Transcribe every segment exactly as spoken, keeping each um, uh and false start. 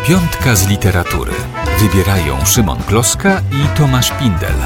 Piątka z literatury. Wybierają Szymon Kloska i Tomasz Pindel.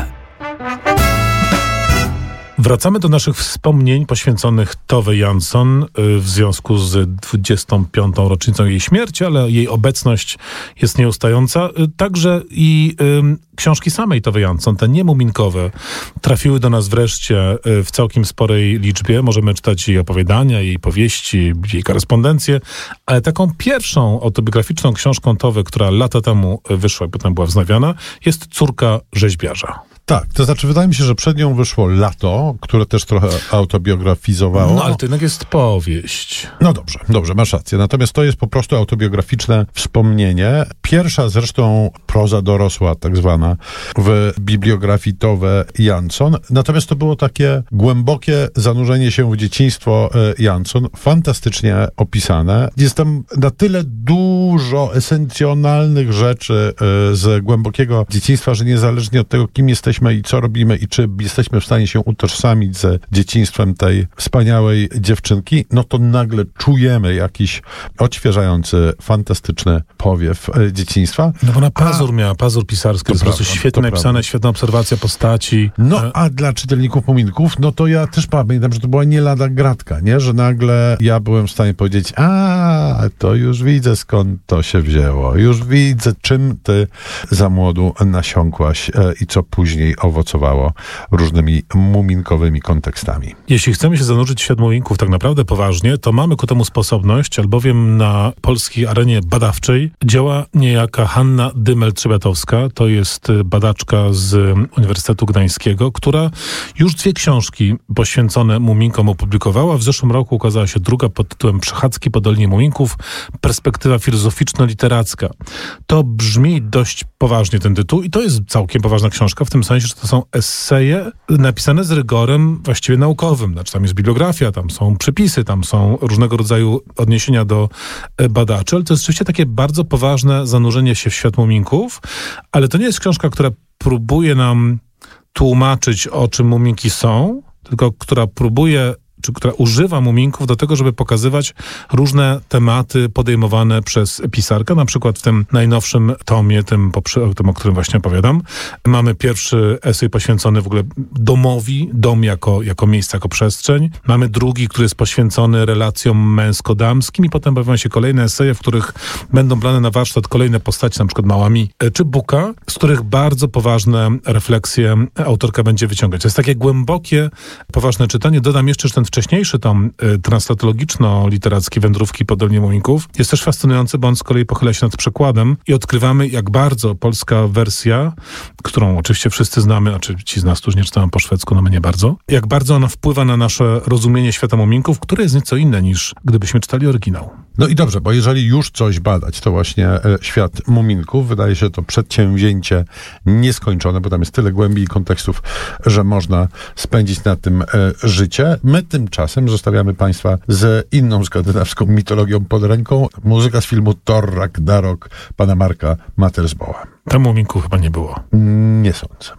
Wracamy do naszych wspomnień poświęconych Tove Jansson w związku z dwudziestą piątą rocznicą jej śmierci, ale jej obecność jest nieustająca. Także i y, książki samej Tove Jansson, te niemuminkowe, trafiły do nas wreszcie w całkiem sporej liczbie. Możemy czytać jej opowiadania, jej powieści, jej korespondencję, ale taką pierwszą autobiograficzną książką Tove, która lata temu wyszła i potem była wznawiana, jest Córka rzeźbiarza. Tak, to znaczy wydaje mi się, że przed nią wyszło Lato, które też trochę autobiografizowało. No ale to jednak jest powieść. No dobrze, dobrze, masz rację. Natomiast to jest po prostu autobiograficzne wspomnienie. Pierwsza zresztą proza dorosła, tak zwana, w bibliografii Tove Jansson. Natomiast to było takie głębokie zanurzenie się w dzieciństwo Jansson, fantastycznie opisane. Jest tam na tyle dużo esencjonalnych rzeczy z głębokiego dzieciństwa, że niezależnie od tego, kim jesteśmy i co robimy i czy jesteśmy w stanie się utożsamić ze dzieciństwem tej wspaniałej dziewczynki, no to nagle czujemy jakiś odświeżający, fantastyczny powiew e, dzieciństwa. No bo na pazur a, miała, pazur pisarski, to jest po prostu świetnie napisane, prawda. Świetna obserwacja postaci. No a dla czytelników muminków, no to ja też pamiętam, że to była nie lada gratka, nie? Że nagle ja byłem w stanie powiedzieć, a to już widzę, skąd to się wzięło. Już widzę, czym ty za młodu nasiąkłaś e, i co później owocowało różnymi muminkowymi kontekstami. Jeśli chcemy się zanurzyć w świat muminków tak naprawdę poważnie, to mamy ku temu sposobność, albowiem na polskiej arenie badawczej działa niejaka Hanna Dymel-Trzebiatowska. To jest badaczka z Uniwersytetu Gdańskiego, która już dwie książki poświęcone muminkom opublikowała. W zeszłym roku ukazała się druga pod tytułem Przechadzki po Dolinie Muminków. Perspektywa filozoficzno-literacka. To brzmi dość poważnie ten tytuł i to jest całkiem poważna książka, w tym sensie, że to są eseje napisane z rygorem właściwie naukowym. Znaczy tam jest bibliografia, tam są przepisy, tam są różnego rodzaju odniesienia do badaczy, ale to jest rzeczywiście takie bardzo poważne zanurzenie się w świat muminków, ale to nie jest książka, która próbuje nam tłumaczyć, o czym muminki są, tylko która próbuje czy która używa muminków do tego, żeby pokazywać różne tematy podejmowane przez pisarkę. Na przykład w tym najnowszym tomie, tym, tym, o którym właśnie opowiadam, mamy pierwszy esej poświęcony w ogóle domowi, dom jako, jako miejsce, jako przestrzeń. Mamy drugi, który jest poświęcony relacjom męsko-damskim i potem pojawiają się kolejne eseje, w których będą brane na warsztat kolejne postaci, na przykład Małami czy Buka, z których bardzo poważne refleksje autorka będzie wyciągać. To jest takie głębokie, poważne czytanie. Dodam jeszcze, że ten wcześniejszy tom y, translatologiczno-literacki Wędrówki po Dolinie Muminków jest też fascynujący, bo on z kolei pochyla się nad przekładem i odkrywamy, jak bardzo polska wersja, którą oczywiście wszyscy znamy, a czy ci z nas, którzy nie czytają po szwedzku, no my nie bardzo, jak bardzo ona wpływa na nasze rozumienie świata muminków, które jest nieco inne niż gdybyśmy czytali oryginał. No i dobrze, bo jeżeli już coś badać, to właśnie e, świat muminków, wydaje się to przedsięwzięcie nieskończone, bo tam jest tyle głębi i kontekstów, że można spędzić na tym e, życie. My tymczasem zostawiamy Państwa z inną skandynawską mitologią pod ręką. Muzyka z filmu Thor Ragnarok pana Marka Mattersboa. Tam muminków chyba nie było. Nie sądzę.